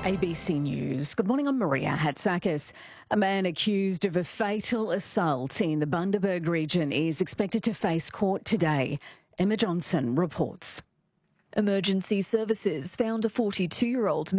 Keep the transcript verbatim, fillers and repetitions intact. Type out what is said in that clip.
A B C News. Good morning, I'm Maria Hatzakis. A man accused of a fatal assault in the Bundaberg region is expected to face court today. Emma Johnson reports. Emergency services found a forty-two-year-old